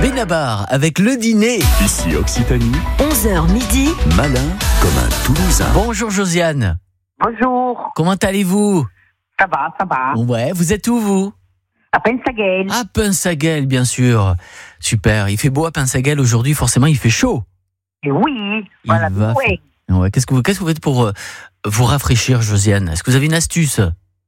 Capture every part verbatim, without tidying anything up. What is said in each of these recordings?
Benabar avec le dîner. Ici Occitanie, onze heures midi. malin comme un Toulousain. Bonjour Josiane. Bonjour, Comment allez-vous? ça va, ça va. Ouais, vous êtes où vous? À Pensaguel. À Pensaguel, bien sûr. Super, il fait beau à Pensaguel aujourd'hui, forcément il fait chaud. Et oui, voilà. Il va Ouais. Ouais, qu'est-ce que vous, qu'est-ce que vous faites pour euh, vous rafraîchir, Josiane? Est-ce que vous avez une astuce?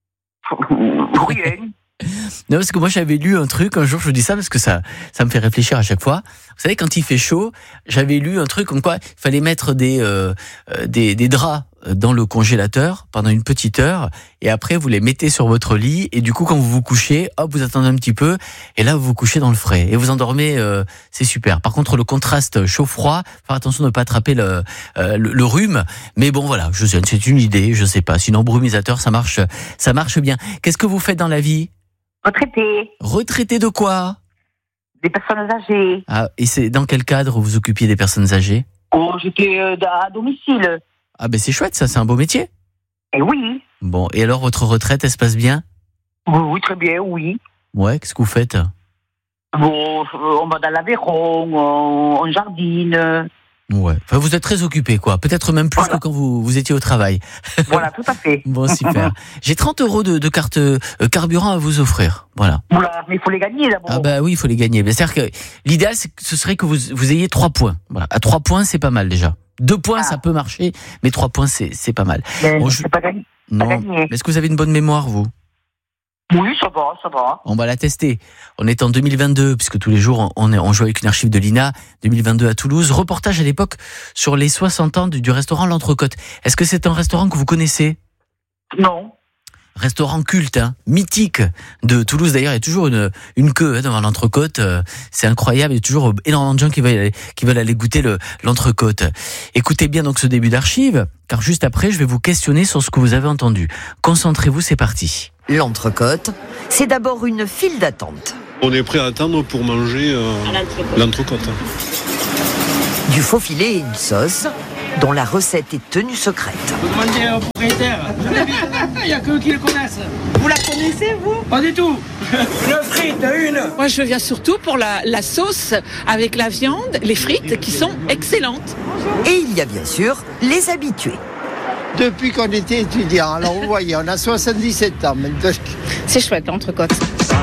Rien. Non, parce que moi j'avais lu un truc un jour, je vous dis ça parce que ça, ça me fait réfléchir à chaque fois. Vous savez, quand il fait chaud, j'avais lu un truc comme quoi il fallait mettre des, euh, euh, des, des draps dans le congélateur pendant une petite heure et après vous les mettez sur votre lit et du coup quand vous vous couchez, hop, vous attendez un petit peu et là vous vous couchez dans le frais et vous endormez, euh, c'est super. Par contre le contraste chaud-froid, faire attention de ne pas attraper le, euh, le, le rhume, mais bon voilà, Josiane, c'est une idée, je sais pas, sinon brumisateur ça marche, ça marche bien. Qu'est-ce que vous faites dans la vie? Retraité, Retraité de quoi? des personnes âgées. Ah, et c'est dans quel cadre vous occupiez des personnes âgées? Oh, j'étais euh, à domicile. Ah ben c'est chouette ça, c'est un beau métier. Et oui. Bon, et alors votre retraite, elle se passe bien? Oui, oui, très bien, oui. Ouais, qu'est-ce que vous faites? Bon, euh, on va dans l'Aveyron, on, on jardine. Ouais, enfin vous êtes très occupé quoi, peut-être même plus Voilà. que quand vous, vous étiez au travail. Voilà, tout à fait. Bon, super. J'ai trente euros de, de carte euh, carburant à vous offrir, voilà. Voilà, mais il faut les gagner d'abord. Ah bah oui, il faut les gagner. Ben, c'est-à-dire que l'idéal, c'est que ce serait que vous, vous ayez trois points. Voilà. À trois points, c'est pas mal déjà. Deux points, Ah. ça peut marcher, mais trois points, c'est, c'est pas mal. Mais bon, je- c'est pas gagné. Non. gagné. Mais est-ce que vous avez une bonne mémoire, vous? Oui, ça va, ça va. On va la tester. On est en deux mille vingt-deux, puisque tous les jours, on, est, on joue avec une archive de l'I N A. deux mille vingt-deux à Toulouse. Reportage à l'époque sur les soixante ans du, du restaurant L'Entrecôte. Est-ce que c'est un restaurant que vous connaissez? Non. Restaurant culte, hein, mythique de Toulouse. D'ailleurs, il y a toujours une, une queue hein, devant l'entrecôte. Euh, c'est incroyable. Il y a toujours énormément de gens qui veulent aller, qui veulent aller goûter le, l'entrecôte. Écoutez bien donc ce début d'archive, car juste après, je vais vous questionner sur ce que vous avez entendu. Concentrez-vous, c'est parti. L'entrecôte, c'est d'abord une file d'attente. On est prêt à attendre pour manger euh, l'entrecôte. Du faux filet et une sauce, dont la recette est tenue secrète. Vous demandez au propriétaire. Il n'y a que eux qui le connaissent. Vous la connaissez, vous? Pas du tout. Une frite, une. Moi, je viens surtout pour la, la sauce avec la viande, les frites qui sont excellentes. Et il y a bien sûr les habitués. Depuis qu'on était étudiant, alors vous voyez, on a soixante-dix-sept ans maintenant. C'est chouette, l'entrecôte.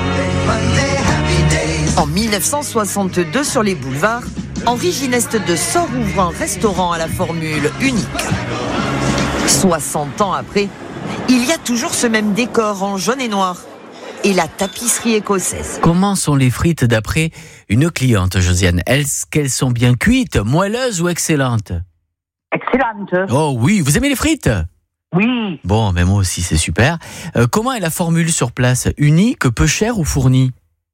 En dix-neuf cent soixante-deux, sur les boulevards, Henri Gineste de Sort ouvre un restaurant à la formule unique. soixante ans après, il y a toujours ce même décor en jaune et noir et la tapisserie écossaise. Comment sont les frites d'après une cliente, Josiane? Est-ce qu'elles sont bien cuites, moelleuses ou excellentes? Excellente. Oh oui, vous aimez les frites? Oui. Bon, mais moi aussi, c'est super. Euh, comment est la formule sur place? Unique, peu cher ou fournie?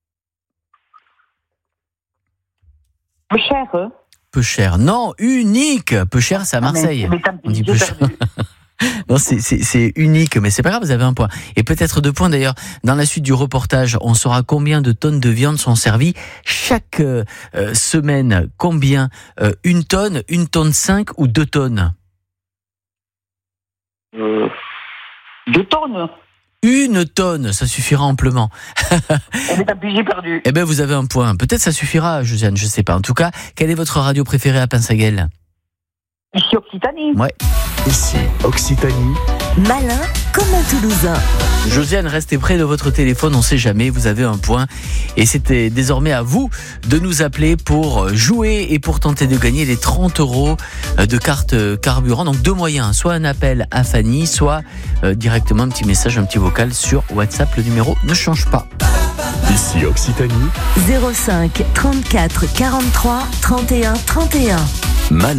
Peu cher, hein. Peu cher. Non, unique. Peu cher, c'est à Marseille. Ah, mais, mais tant On pis, dit j'ai peu cher. perdu. Non, c'est, c'est, c'est unique, mais c'est pas grave, vous avez un point. Et peut-être deux points d'ailleurs. Dans la suite du reportage, on saura combien de tonnes de viande sont servies chaque euh, euh, semaine. Combien? euh, Une tonne, une tonne cinq ou deux tonnes? Euh, deux tonnes. Une tonne, ça suffira amplement. Eh bien, tant pis, j'ai perdu. Eh bien, vous avez un point. Peut-être ça suffira, Josiane, je sais pas. En tout cas, quelle est votre radio préférée à Pensaguel? Ici Occitanie. Ouais. Ici Occitanie, Malin comme un Toulousain. Josiane, restez près de votre téléphone, on sait jamais, vous avez un point. Et c'était désormais à vous de nous appeler pour jouer et pour tenter de gagner les trente euros de carte carburant. Donc deux moyens, soit un appel à Fanny, soit euh, directement un petit message, un petit vocal sur WhatsApp. Le numéro ne change pas. ici Occitanie, zéro cinq trente-quatre quarante-trois trente et un trente et un. malin.